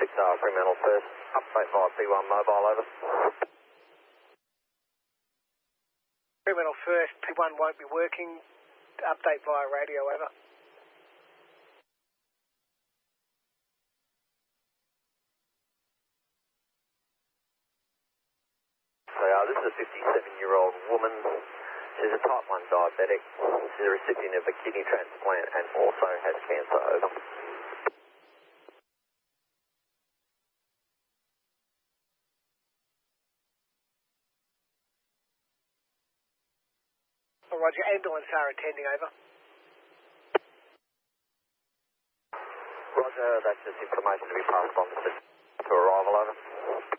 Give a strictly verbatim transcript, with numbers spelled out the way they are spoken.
six R, Fremantle first, update via P one mobile, over. Fremantle first, P one won't be working, update via radio, over. So uh, this is a fifty-seven-year-old woman. She's a type one diabetic. She's a recipient of a kidney transplant and also has cancer, over. Oh, Roger, ambulance are attending, over. Roger, that's just information to be passed on to arrival, over.